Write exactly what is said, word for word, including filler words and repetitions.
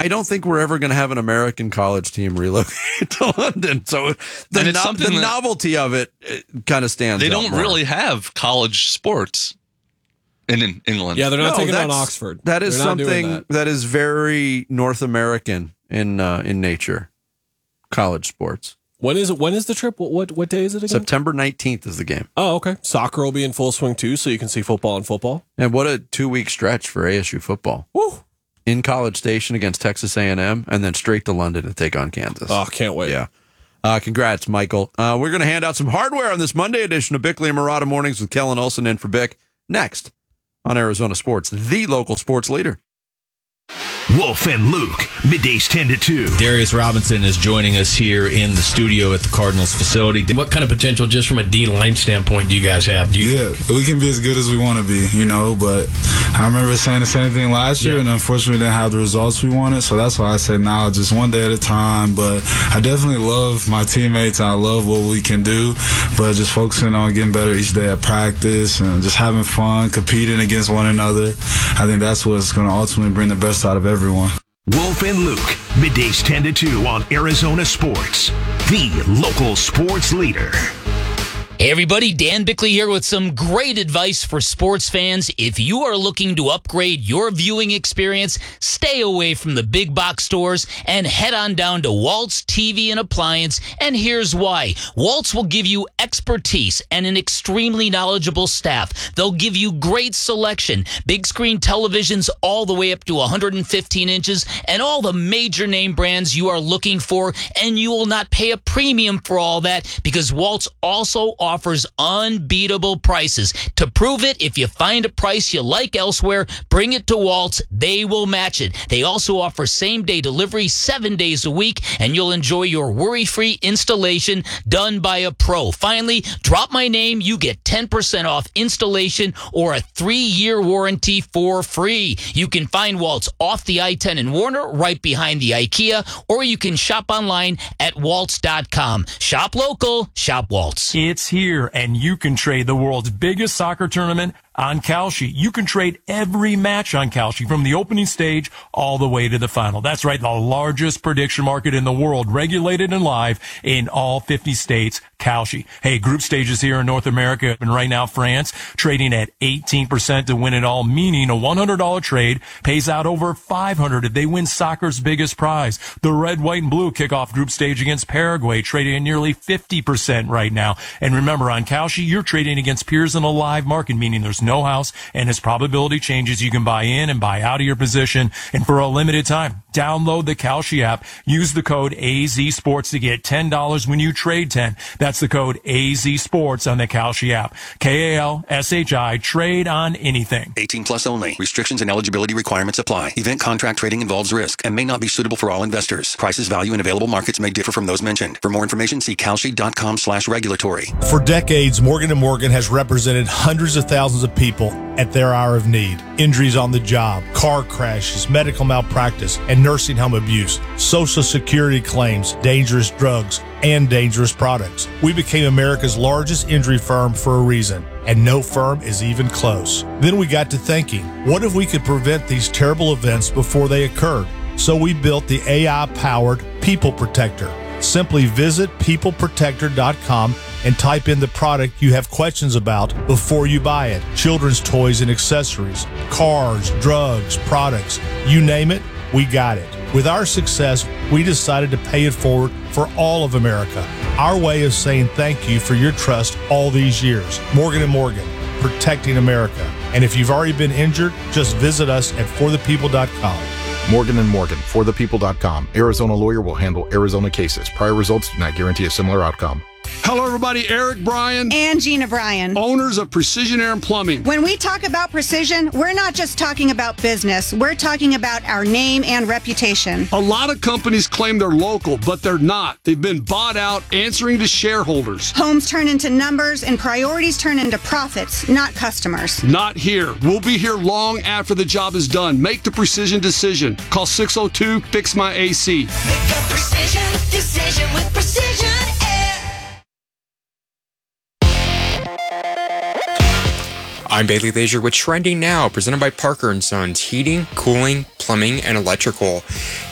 I don't think we're ever going to have an American college team relocate to London. So the, no, the novelty of it, it kind of stands They out don't more. really have college sports in, in England. Yeah, they're not No, taking on that's- Oxford. That is They're not doing something that. that is very North American in uh, in nature. College sports. When is it? When is the trip? What what, what day is it again? September nineteenth is the game. Oh, okay. Soccer will be in full swing too, so you can see football and football. And what a two-week stretch for A S U football. Woo! In College Station against Texas A and M, and then straight to London to take on Kansas. Oh, can't wait. Yeah. Uh, congrats, Michael. Uh, we're going to hand out some hardware on this Monday edition of Bickley and Murata Mornings with Kellen Olson in for Bick. Next on Arizona Sports, the local sports leader. Wolf and Luke, middays ten to two. Darius Robinson is joining us here in the studio at the Cardinals facility. What kind of potential, just from a D-line standpoint, do you guys have? Do you- Yeah, we can be as good as we want to be, you know, but I remember saying the same thing last year, Yeah. and unfortunately didn't have the results we wanted, so that's why I said now, just one day at a time. But I definitely love my teammates, and I love what we can do, but just focusing on getting better each day at practice and just having fun, competing against one another. I think that's what's going to ultimately bring the best out of everyone. Wolf and Luke, middays ten to two on Arizona Sports, the local sports leader. Hey everybody, Dan Bickley here with some great advice for sports fans. If you are looking to upgrade your viewing experience, stay away from the big box stores and head on down to Waltz T V and Appliance. And here's why. Waltz will give you expertise and an extremely knowledgeable staff. They'll give you great selection, big screen televisions all the way up to one hundred fifteen inches, and all the major name brands you are looking for. And you will not pay a premium for all that, because Waltz also offers unbeatable prices. To prove it, if you find a price you like elsewhere, bring it to Waltz. They will match it. They also offer same-day delivery seven days a week, and you'll enjoy your worry-free installation done by a pro. Finally, drop my name. You get ten percent off installation or a three-year warranty for free. You can find Waltz off the I ten in Warner, right behind the IKEA, or you can shop online at waltz dot com. Shop local, shop Waltz. It's here, and you can trade the world's biggest soccer tournament on Kalshi. You can trade every match on Kalshi, from the opening stage all the way to the final. That's right, the largest prediction market in the world, regulated and live in all fifty states. Kalshi. Hey, group stages here in North America, and right now France trading at eighteen percent to win it all, meaning a one hundred dollars trade pays out over five hundred dollars if they win soccer's biggest prize. The red, white, and blue kick off group stage against Paraguay, trading at nearly fifty percent right now. And remember, on Kalshi, you're trading against peers in a live market, meaning there's no house, and as probability changes, you can buy in and buy out of your position. And for a limited time, download the Kalshi app. Use the code A Z Sports to get ten dollars when you trade ten. That's the code A Z Sports on the Kalshi app. K A L S H I, trade on anything. eighteen plus only. Restrictions and eligibility requirements apply. Event contract trading involves risk and may not be suitable for all investors. Prices, value, and available markets may differ from those mentioned. For more information, see kalshi.com slash regulatory. For decades, Morgan and Morgan has represented hundreds of thousands of people at their hour of need. Injuries on the job, car crashes, medical malpractice, and nursing home abuse, Social Security claims, dangerous drugs, and dangerous products. We became America's largest injury firm for a reason, and no firm is even close. Then we got to thinking, what if we could prevent these terrible events before they occurred? So we built the A I-powered People Protector. Simply visit people protector dot com and type in the product you have questions about before you buy it. Children's toys and accessories, cars, drugs, products, you name it, we got it. With our success, we decided to pay it forward for all of America. Our way of saying thank you for your trust all these years. Morgan and Morgan, protecting America. And if you've already been injured, just visit us at for the people dot com. Morgan and Morgan, for the people dot com. Arizona lawyer will handle Arizona cases. Prior results do not guarantee a similar outcome. Hello, everybody. Eric Bryan. And Gina Bryan. Owners of Precision Air and Plumbing. When we talk about precision, we're not just talking about business. We're talking about our name and reputation. A lot of companies claim they're local, but they're not. They've been bought out, answering to shareholders. Homes turn into numbers and priorities turn into profits, not customers. Not here. We'll be here long after the job is done. Make the precision decision. Call six oh two, fix my A C. Make a precision decision with Precision Air. I'm Bailey Leisure with Trending Now, presented by Parker and Sons Heating, Cooling, Plumbing, and Electrical.